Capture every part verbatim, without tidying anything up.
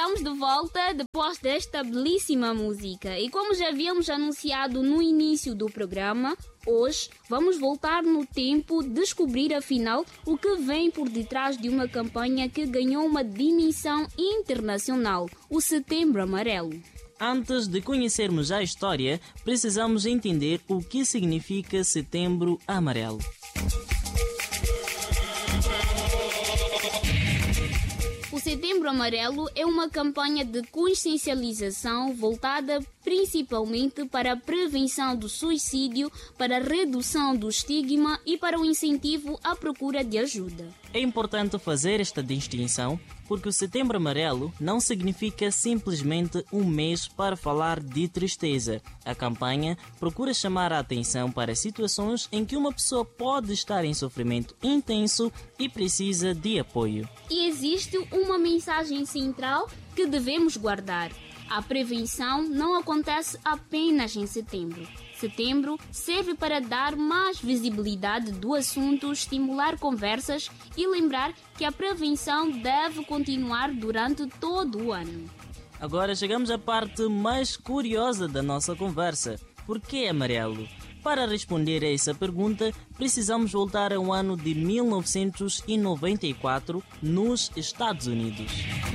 estamos de volta depois desta belíssima música. E como já havíamos anunciado no início do programa, hoje vamos voltar no tempo, descobrir afinal o que vem por detrás de uma campanha que ganhou uma dimensão internacional, o Setembro Amarelo. Antes de conhecermos a história, precisamos entender o que significa Setembro Amarelo. O Setembro Amarelo é uma campanha de consciencialização voltada principalmente para a prevenção do suicídio, para a redução do estigma e para o incentivo à procura de ajuda. É importante fazer esta distinção porque o Setembro Amarelo não significa simplesmente um mês para falar de tristeza. A campanha procura chamar a atenção para situações em que uma pessoa pode estar em sofrimento intenso e precisa de apoio. E existe uma mensagem central que devemos guardar. A prevenção não acontece apenas em setembro. Setembro serve para dar mais visibilidade do assunto, estimular conversas e lembrar que a prevenção deve continuar durante todo o ano. Agora chegamos à parte mais curiosa da nossa conversa. Por que amarelo? Para responder a essa pergunta, precisamos voltar ao ano de mil novecentos e noventa e quatro, nos Estados Unidos.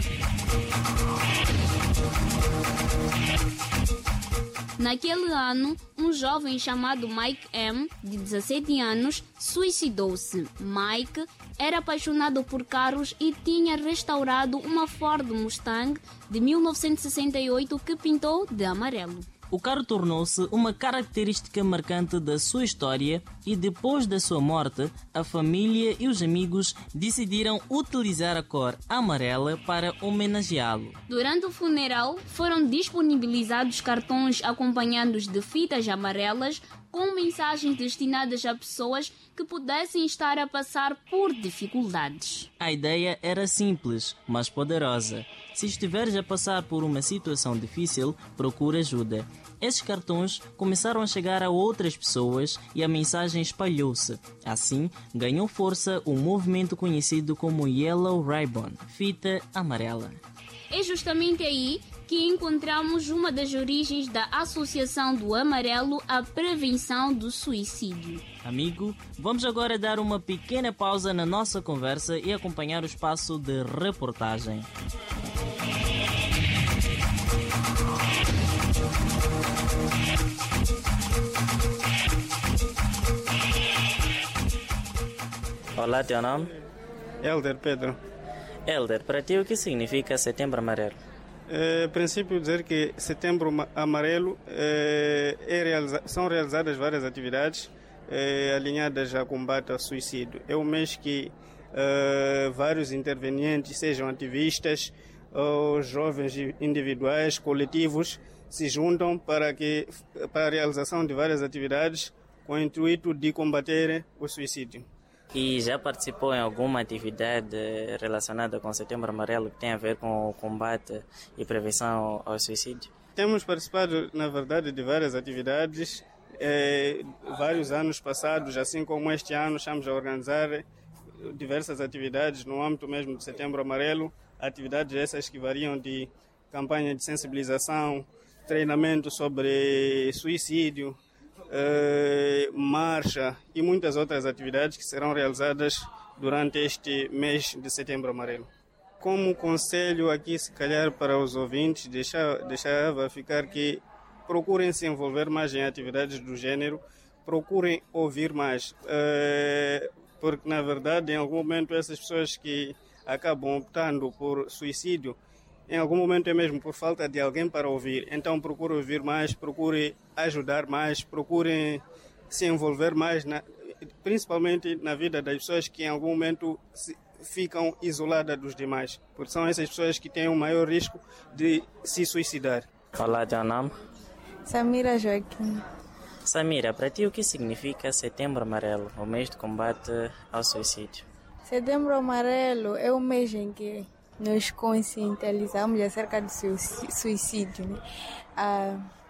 Naquele ano, um jovem chamado Mike M., de dezassete anos, suicidou-se. Mike era apaixonado por carros e tinha restaurado uma Ford Mustang de mil novecentos e sessenta e oito que pintou de amarelo. O carro tornou-se uma característica marcante da sua história e depois da sua morte, a família e os amigos decidiram utilizar a cor amarela para homenageá-lo. Durante o funeral, foram disponibilizados cartões acompanhados de fitas amarelas com mensagens destinadas a pessoas que pudessem estar a passar por dificuldades. A ideia era simples, mas poderosa. Se estiveres a passar por uma situação difícil, procura ajuda. Esses cartões começaram a chegar a outras pessoas e a mensagem espalhou-se. Assim, ganhou força o movimento conhecido como Yellow Ribbon, fita amarela. É justamente aí que encontramos uma das origens da Associação do Amarelo à Prevenção do Suicídio. Amigo, vamos agora dar uma pequena pausa na nossa conversa e acompanhar o espaço de reportagem. Olá, teu nome? Helder Pedro. Helder, para ti o que significa Setembro Amarelo? É, a princípio dizer que Setembro Amarelo é, é realiza- são realizadas várias atividades é, alinhadas a combate ao suicídio. É um mês que é, vários intervenientes, sejam ativistas ou jovens individuais, coletivos, se juntam para, que, para a realização de várias atividades com o intuito de combater o suicídio. E já participou em alguma atividade relacionada com o Setembro Amarelo que tem a ver com o combate e prevenção ao suicídio? Temos participado, na verdade, de várias atividades. É, vários anos passados, assim como este ano, estamos a organizar diversas atividades no âmbito mesmo do Setembro Amarelo. Atividades essas que variam de campanha de sensibilização, treinamento sobre suicídio, Uh, marcha e muitas outras atividades que serão realizadas durante este mês de Setembro Amarelo. Como conselho aqui, se calhar para os ouvintes, deixar, deixava ficar que procurem se envolver mais em atividades do gênero, procurem ouvir mais, uh, porque na verdade em algum momento essas pessoas que acabam optando por suicídio, em algum momento é mesmo por falta de alguém para ouvir. Então procure ouvir mais, procure ajudar mais, procure se envolver mais, na, principalmente na vida das pessoas que em algum momento se, ficam isoladas dos demais. Porque são essas pessoas que têm o maior risco de se suicidar. Olá, teu nome? Samira Joaquim. Samira, para ti o que significa Setembro Amarelo, o mês de combate ao suicídio? Setembro Amarelo é o mês em que nós conscientizamos acerca do suicídio, né? Ah,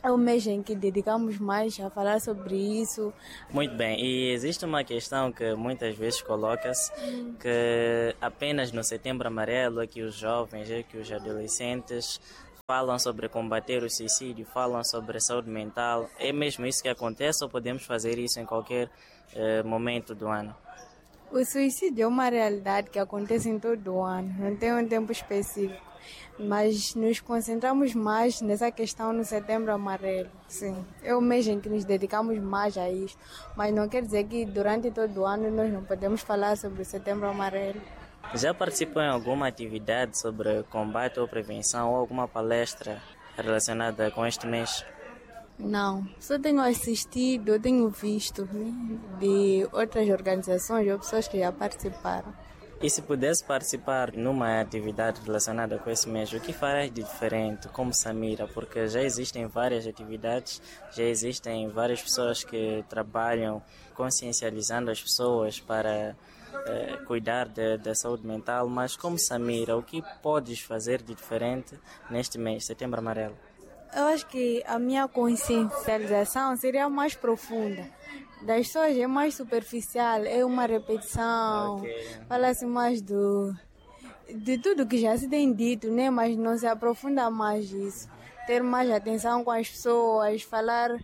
É o mês em que dedicamos mais a falar sobre isso. Muito bem, e existe uma questão que muitas vezes coloca-se, que apenas no Setembro Amarelo é que os jovens, é que os adolescentes falam sobre combater o suicídio, falam sobre saúde mental. É mesmo isso que acontece ou podemos fazer isso em qualquer eh, momento do ano? O suicídio é uma realidade que acontece em todo o ano, não tem um tempo específico, mas nos concentramos mais nessa questão no Setembro Amarelo. Sim, é o mês em que nos dedicamos mais a isso, mas não quer dizer que durante todo o ano nós não podemos falar sobre o Setembro Amarelo. Já participou em alguma atividade sobre combate ou prevenção ou alguma palestra relacionada com este mês? Não, só tenho assistido, tenho visto, né, de outras organizações ou pessoas que já participaram. E se pudesse participar numa atividade relacionada com esse mês, o que farás de diferente como Samira? Porque já existem várias atividades, já existem várias pessoas que trabalham consciencializando as pessoas para eh, cuidar de, da saúde mental, mas como Samira, o que podes fazer de diferente neste mês, Setembro Amarelo? Eu acho que a minha consciencialização seria mais profunda. Das pessoas é mais superficial, é uma repetição, okay. Fala-se mais do, de tudo que já se tem dito, né? Mas não se aprofunda mais isso. Ter mais atenção com as pessoas, falar...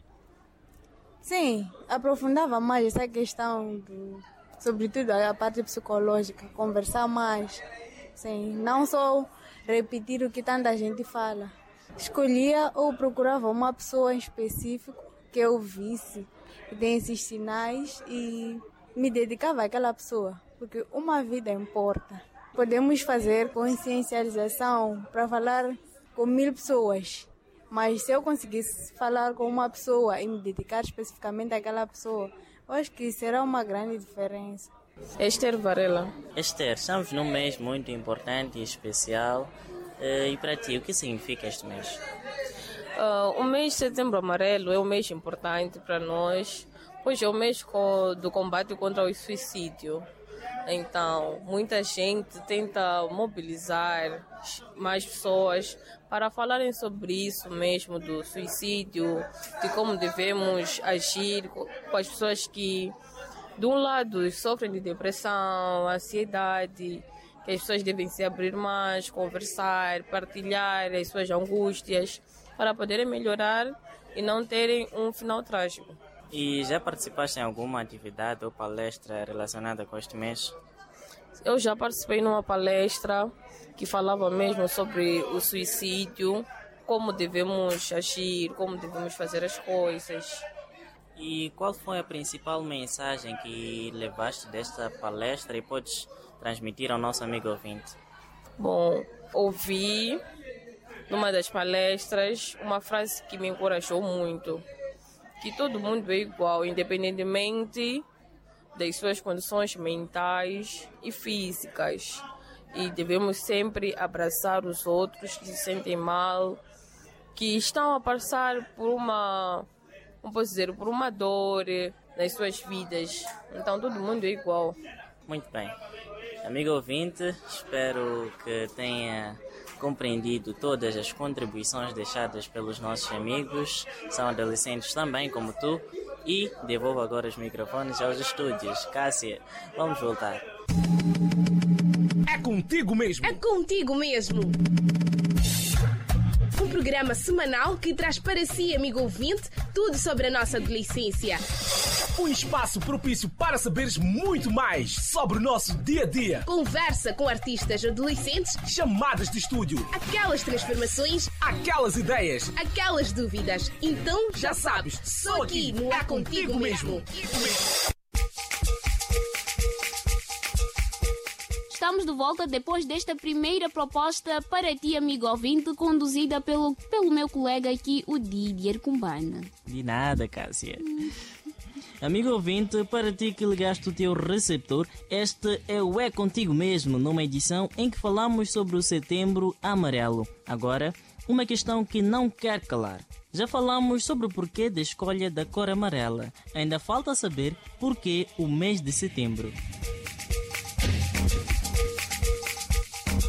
Sim, aprofundava mais essa questão, do, sobretudo a parte psicológica, conversar mais. Sim, não só repetir o que tanta gente fala. Escolhia ou procurava uma pessoa em específico que eu visse, que tem esses sinais e me dedicava àquela pessoa, porque uma vida importa. Podemos fazer consciencialização para falar com mil pessoas, mas se eu conseguisse falar com uma pessoa e me dedicar especificamente àquela pessoa, eu acho que será uma grande diferença. Esther Varela. Esther, estamos num mês muito importante e especial. Uh, e para ti, o que significa este mês? Uh, o mês de Setembro Amarelo é um mês importante para nós, pois é o mês co- do combate contra o suicídio. Então, muita gente tenta mobilizar mais pessoas para falarem sobre isso mesmo, do suicídio, de como devemos agir com as pessoas que, de um lado, sofrem de depressão, ansiedade, que as pessoas devem se abrir mais, conversar, partilhar as suas angústias para poderem melhorar e não terem um final trágico. E já participaste em alguma atividade ou palestra relacionada com este mês? Eu já participei numa palestra que falava mesmo sobre o suicídio, como devemos agir, como devemos fazer as coisas. E qual foi a principal mensagem que levaste desta palestra e podes transmitir ao nosso amigo ouvinte? Bom, ouvi numa das palestras uma frase que me encorajou muito, que todo mundo é igual, independentemente das suas condições mentais e físicas, e devemos sempre abraçar os outros que se sentem mal, que estão a passar por uma, como posso dizer, por uma dor nas suas vidas. Então todo mundo é igual. Muito bem. Amigo ouvinte, espero que tenha compreendido todas as contribuições deixadas pelos nossos amigos, são adolescentes também como tu, e devolvo agora os microfones aos estúdios. Cássia, vamos voltar. É contigo mesmo! É contigo mesmo! Um programa semanal que traz para si, amigo ouvinte, tudo sobre a nossa adolescência. Um espaço propício para saberes muito mais sobre o nosso dia-a-dia. Conversa com artistas adolescentes. Chamadas de estúdio. Aquelas transformações. Aquelas ideias. Aquelas dúvidas. Então, já sabes, só aqui no É Contigo Mesmo. Estamos de volta depois desta primeira proposta para ti, amigo ouvinte, conduzida pelo, pelo meu colega aqui, o Didier Cumbana. De nada, Cássia. Amigo ouvinte, para ti que ligaste o teu receptor, este é o É Contigo Mesmo, numa edição em que falamos sobre o Setembro Amarelo. Agora, uma questão que não quer calar. Já falamos sobre o porquê da escolha da cor amarela. Ainda falta saber porquê o mês de setembro.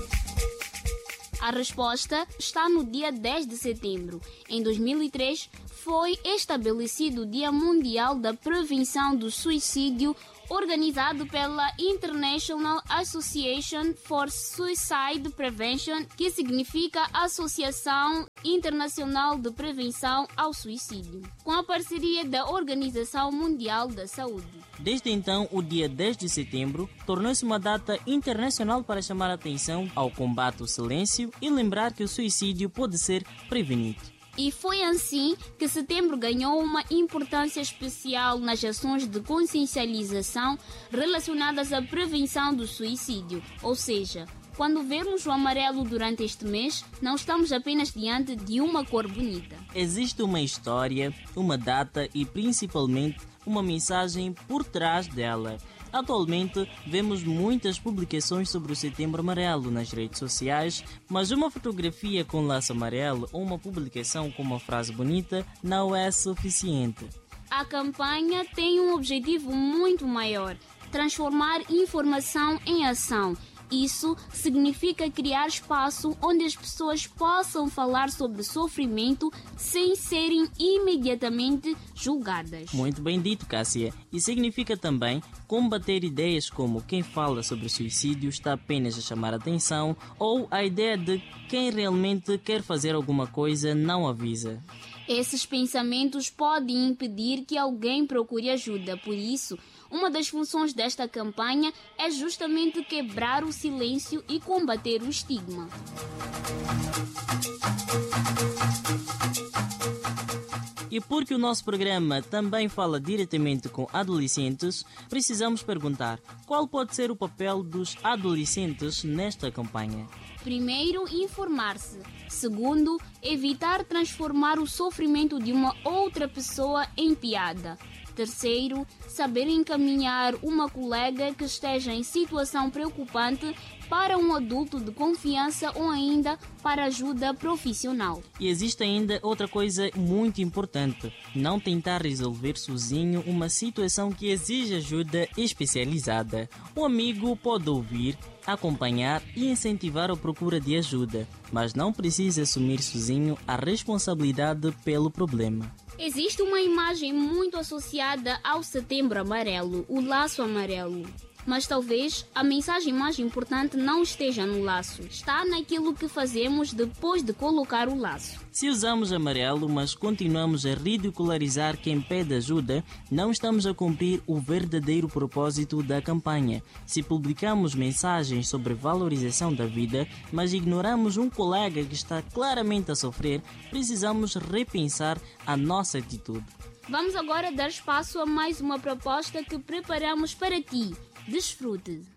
A resposta está no dia dez de setembro. Em dois mil e três, foi estabelecido o Dia Mundial da Prevenção do Suicídio, organizado pela International Association for Suicide Prevention, que significa Associação Internacional de Prevenção ao Suicídio, com a parceria da Organização Mundial da Saúde. Desde então, o dia dez de setembro tornou-se uma data internacional para chamar a atenção ao combate ao silêncio e lembrar que o suicídio pode ser prevenido. E foi assim que setembro ganhou uma importância especial nas ações de consciencialização relacionadas à prevenção do suicídio. Ou seja, quando vemos o amarelo durante este mês, não estamos apenas diante de uma cor bonita. Existe uma história, uma data e principalmente uma mensagem por trás dela. Atualmente, vemos muitas publicações sobre o Setembro Amarelo nas redes sociais, mas uma fotografia com laço amarelo ou uma publicação com uma frase bonita não é suficiente. A campanha tem um objetivo muito maior: transformar informação em ação. Isso significa criar espaço onde as pessoas possam falar sobre sofrimento sem serem imediatamente julgadas. Muito bem dito, Cássia. E significa também combater ideias como quem fala sobre suicídio está apenas a chamar a atenção ou a ideia de quem realmente quer fazer alguma coisa não avisa. Esses pensamentos podem impedir que alguém procure ajuda. Por isso, uma das funções desta campanha é justamente quebrar o silêncio e combater o estigma. E porque o nosso programa também fala diretamente com adolescentes, precisamos perguntar qual pode ser o papel dos adolescentes nesta campanha. Primeiro, informar-se. Segundo, evitar transformar o sofrimento de uma outra pessoa em piada. Terceiro, saber encaminhar uma colega que esteja em situação preocupante para um adulto de confiança ou ainda para ajuda profissional. E existe ainda outra coisa muito importante: não tentar resolver sozinho uma situação que exige ajuda especializada. O amigo pode ouvir, acompanhar e incentivar a procura de ajuda, mas não precisa assumir sozinho a responsabilidade pelo problema. Existe uma imagem muito associada ao Setembro Amarelo, o laço amarelo. Mas talvez a mensagem mais importante não esteja no laço, está naquilo que fazemos depois de colocar o laço. Se usamos amarelo, mas continuamos a ridicularizar quem pede ajuda, não estamos a cumprir o verdadeiro propósito da campanha. Se publicamos mensagens sobre valorização da vida, mas ignoramos um colega que está claramente a sofrer, precisamos repensar a nossa atitude. Vamos agora dar espaço a mais uma proposta que preparamos para ti. Desfrute!